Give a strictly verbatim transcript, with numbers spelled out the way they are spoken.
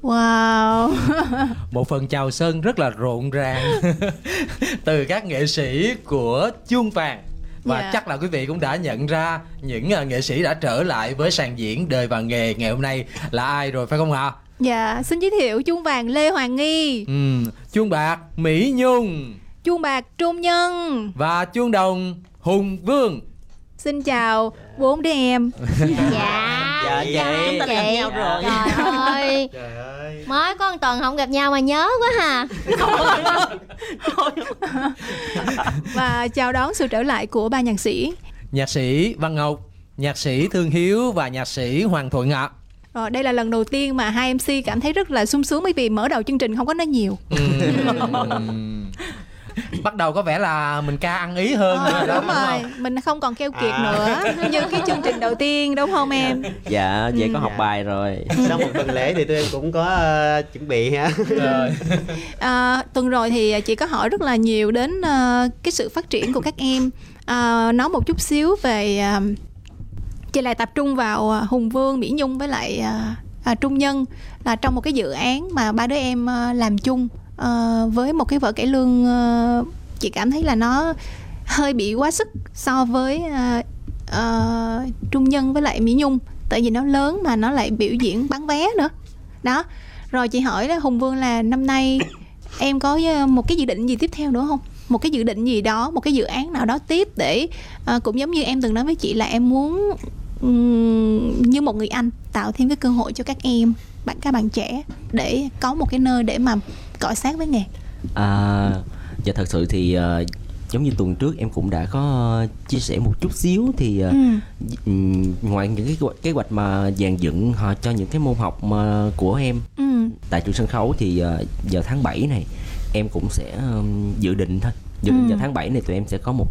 Wow. Một phần chào sân rất là rộn ràng từ các nghệ sĩ của Chuông Vàng. Và Dạ. chắc là quý vị cũng đã nhận ra những uh, nghệ sĩ đã trở lại với sàn diễn Đời và Nghề ngày hôm nay là ai rồi phải không ạ? Dạ, xin giới thiệu Chuông Vàng Lê Hoàng Nghi, Ừ, Chuông Bạc Mỹ Nhung Chuông Bạc Trung Nhân và Chuông Đồng Hùng Vương. Xin chào bốn đứa em. Dạ. Dạ chị. Chúng ta gặp nhau rồi. Trời ơi. Trời ơi. Mới có một tuần không gặp nhau mà nhớ quá ha. Và chào đón sự trở lại của ba nhạc sĩ. Nhạc sĩ Văn Ngọc, nhạc sĩ Thương Hiếu và nhạc sĩ Hoàng Thuận ạ. Rồi, đây là lần đầu tiên mà hai em xê cảm thấy rất là sung sướng bởi vì mở đầu chương trình không có nói nhiều. Bắt đầu có vẻ là mình ca ăn ý hơn Ờ, rồi đó, đúng rồi, mình không còn keo kiệt À. nữa như cái chương trình đầu tiên, đúng không em? Dạ, vậy có Ừ. học Dạ. bài rồi. Sau một tuần lễ thì tụi em cũng có ờ, chuẩn bị ha. Rồi. À, tuần rồi thì chị có hỏi rất là nhiều đến uh, cái sự phát triển của các em. À, nói một chút xíu về uh, chị lại tập trung vào uh, Hùng Vương, Mỹ Nhung với lại uh, uh, Trung Nhân là trong một cái dự án mà ba đứa em uh, làm chung uh, với một cái vở cải lương. Uh, chị cảm thấy là nó hơi bị quá sức so với uh, uh, Trung Nhân với lại Mỹ Nhung, tại vì nó lớn mà nó lại biểu diễn bán vé nữa đó. Rồi chị hỏi là Hùng Vương là năm nay em có một cái dự định gì tiếp theo nữa không? Một cái dự định gì đó, một cái dự án nào đó tiếp để uh, cũng giống như em từng nói với chị là em muốn um, như một người anh tạo thêm cái cơ hội cho các em, bạn các bạn trẻ để có một cái nơi để mà cọ sát với nghề. À, dạ thật sự thì uh, giống như tuần trước em cũng đã có chia sẻ một chút xíu thì uh, Ừ. ừm, ngoài những cái kế hoạch mà dàn dựng họ cho những cái môn học mà của em Ừ. tại trường sân khấu thì uh, vào tháng bảy này em cũng sẽ um, dự định thôi. Dự định Ừ. vào tháng bảy này tụi em sẽ có một